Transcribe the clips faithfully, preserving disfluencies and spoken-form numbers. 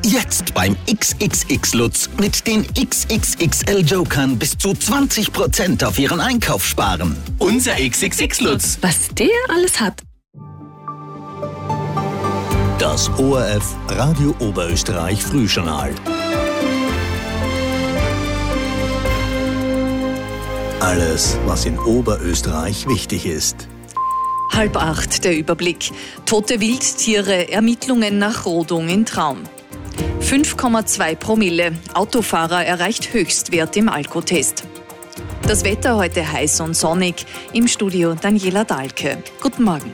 Jetzt beim X X X Lutz mit den X X X L Jokern bis zu zwanzig Prozent auf Ihren Einkauf sparen. Unser X X X Lutz. Was der alles hat. Das O R F Radio Oberösterreich Frühjournal. Alles, was in Oberösterreich wichtig ist. Halb acht, der Überblick. Tote Wildtiere, Ermittlungen nach Rodung in Traun. fünf Komma zwei Promille. Autofahrer erreicht Höchstwert im Alkotest. Das Wetter heute heiß und sonnig. Im Studio Daniela Dahlke. Guten Morgen.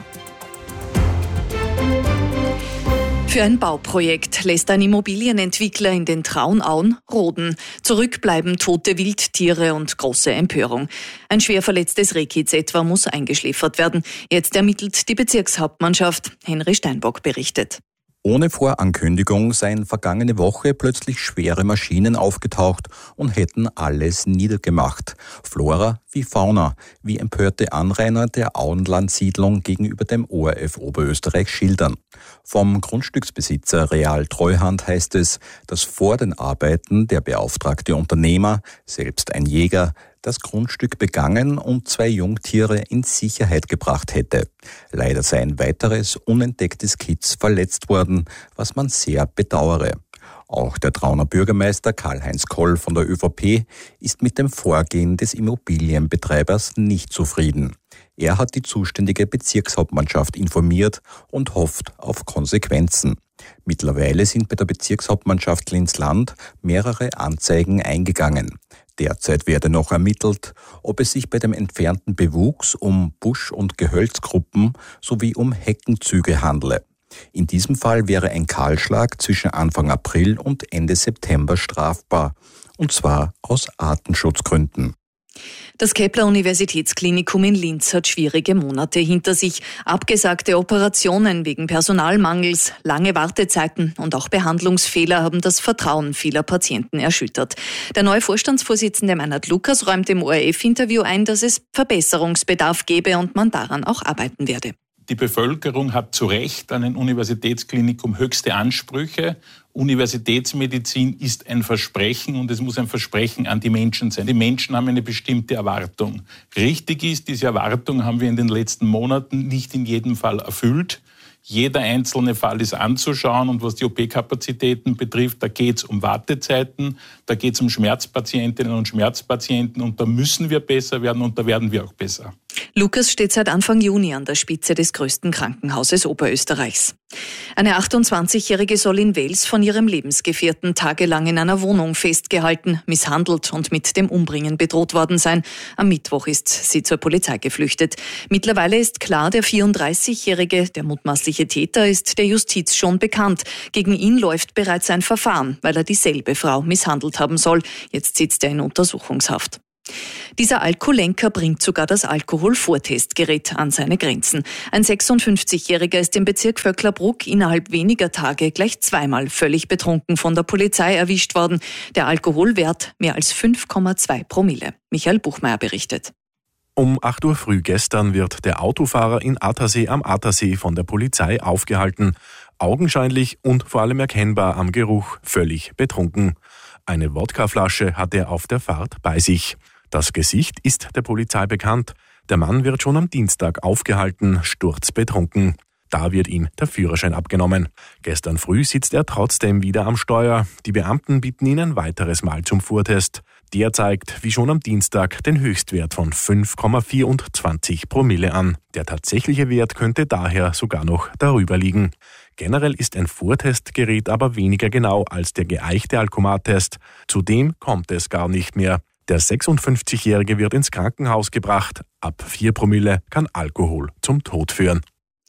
Für ein Bauprojekt lässt ein Immobilienentwickler in den Traunauen roden. Zurück bleiben tote Wildtiere und große Empörung. Ein schwer verletztes Rehkitz etwa muss eingeschläfert werden. Jetzt ermittelt die Bezirkshauptmannschaft. Henry Steinbock berichtet. Ohne Vorankündigung seien vergangene Woche plötzlich schwere Maschinen aufgetaucht und hätten alles niedergemacht. Flora wie Fauna, wie empörte Anrainer der Auenlandsiedlung gegenüber dem O R F Oberösterreich schildern. Vom Grundstücksbesitzer Real Treuhand heißt es, dass vor den Arbeiten der beauftragte Unternehmer, selbst ein Jäger, das Grundstück begangen und zwei Jungtiere in Sicherheit gebracht hätte. Leider sei ein weiteres unentdecktes Kitz verletzt worden, was man sehr bedauere. Auch der Trauner Bürgermeister Karl-Heinz Koll von der ÖVP ist mit dem Vorgehen des Immobilienbetreibers nicht zufrieden. Er hat die zuständige Bezirkshauptmannschaft informiert und hofft auf Konsequenzen. Mittlerweile sind bei der Bezirkshauptmannschaft Linz-Land mehrere Anzeigen eingegangen. Derzeit werde noch ermittelt, ob es sich bei dem entfernten Bewuchs um Busch- und Gehölzgruppen sowie um Heckenzüge handle. In diesem Fall wäre ein Kahlschlag zwischen Anfang April und Ende September strafbar, und zwar aus Artenschutzgründen. Das Kepler-Universitätsklinikum in Linz hat schwierige Monate hinter sich. Abgesagte Operationen wegen Personalmangels, lange Wartezeiten und auch Behandlungsfehler haben das Vertrauen vieler Patienten erschüttert. Der neue Vorstandsvorsitzende Meinhard Lukas räumt im O R F-Interview ein, dass es Verbesserungsbedarf gebe und man daran auch arbeiten werde. Die Bevölkerung hat zu Recht an ein Universitätsklinikum höchste Ansprüche. Universitätsmedizin ist ein Versprechen und es muss ein Versprechen an die Menschen sein. Die Menschen haben eine bestimmte Erwartung. Richtig ist, diese Erwartung haben wir in den letzten Monaten nicht in jedem Fall erfüllt. Jeder einzelne Fall ist anzuschauen und was die O P-Kapazitäten betrifft, da geht es um Wartezeiten, da geht es um Schmerzpatientinnen und Schmerzpatienten und da müssen wir besser werden und da werden wir auch besser. Lukas steht seit Anfang Juni an der Spitze des größten Krankenhauses Oberösterreichs. Eine achtundzwanzigjährige soll in Wels von ihrem Lebensgefährten tagelang in einer Wohnung festgehalten, misshandelt und mit dem Umbringen bedroht worden sein. Am Mittwoch ist sie zur Polizei geflüchtet. Mittlerweile ist klar, der vierunddreißigjährige, der mutmaßliche Täter, ist der Justiz schon bekannt. Gegen ihn läuft bereits ein Verfahren, weil er dieselbe Frau misshandelt haben soll. Jetzt sitzt er in Untersuchungshaft. Dieser Alkolenker bringt sogar das Alkoholvortestgerät an seine Grenzen. Ein sechsundfünfzigjähriger ist im Bezirk Vöcklerbruck innerhalb weniger Tage gleich zweimal völlig betrunken von der Polizei erwischt worden. Der Alkoholwert mehr als fünf Komma zwei Promille. Michael Buchmeier berichtet. Um acht Uhr früh gestern wird der Autofahrer in Attersee am Attersee von der Polizei aufgehalten. Augenscheinlich und vor allem erkennbar am Geruch völlig betrunken. Eine Wodkaflasche hat er auf der Fahrt bei sich. Das Gesicht ist der Polizei bekannt. Der Mann wird schon am Dienstag aufgehalten, sturzbetrunken. Da wird ihm der Führerschein abgenommen. Gestern früh sitzt er trotzdem wieder am Steuer. Die Beamten bitten ihn ein weiteres Mal zum Vortest. Der zeigt, wie schon am Dienstag, den Höchstwert von fünf Komma vierundzwanzig Promille an. Der tatsächliche Wert könnte daher sogar noch darüber liegen. Generell ist ein Vortestgerät aber weniger genau als der geeichte Alkomattest. Zudem kommt es gar nicht mehr. Der sechsundfünfzigjährige wird ins Krankenhaus gebracht. Ab vier Promille kann Alkohol zum Tod führen.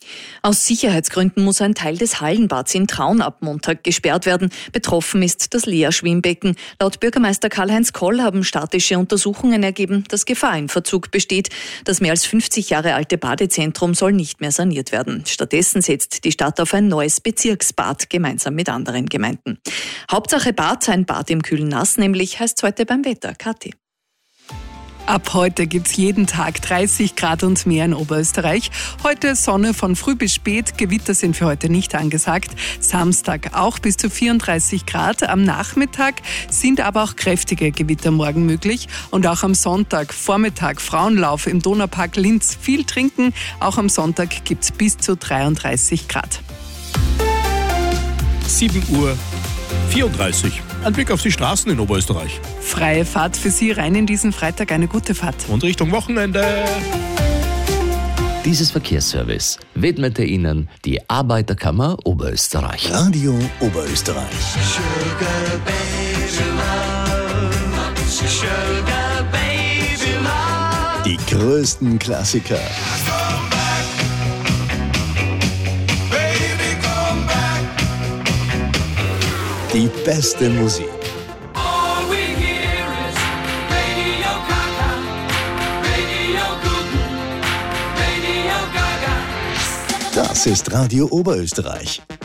Aus Sicherheitsgründen muss ein Teil des Hallenbads in Traun ab Montag gesperrt werden. Betroffen ist das Lea-Schwimmbecken. Laut Bürgermeister Karl-Heinz Koll haben statische Untersuchungen ergeben, dass Gefahr im Verzug besteht. Das mehr als fünfzig Jahre alte Badezentrum soll nicht mehr saniert werden. Stattdessen setzt die Stadt auf ein neues Bezirksbad gemeinsam mit anderen Gemeinden. Hauptsache Bad, ein Bad im kühlen Nass nämlich, heißt heute beim Wetter. Kathi. Ab heute gibt's jeden Tag dreißig Grad und mehr in Oberösterreich. Heute Sonne von früh bis spät, Gewitter sind für heute nicht angesagt. Samstag auch bis zu vierunddreißig Grad. Am Nachmittag sind aber auch kräftige Gewitter morgen möglich. Und auch am Sonntag, Vormittag, Frauenlauf im Donaupark Linz. Viel trinken. Auch am Sonntag gibt's bis zu dreiunddreißig Grad. sieben Uhr vierunddreißig. Ein Blick auf die Straßen in Oberösterreich. Freie Fahrt für Sie rein in diesen Freitag, eine gute Fahrt. Und Richtung Wochenende. Dieses Verkehrsservice widmete Ihnen die Arbeiterkammer Oberösterreich. Radio Oberösterreich. Sugar baby love, sugar baby love. Die größten Klassiker. Come back, baby, come back. Die beste Musik. All we hear is Radio Gaga, Radio Guten, Radio Gaga. Das ist Radio Oberösterreich.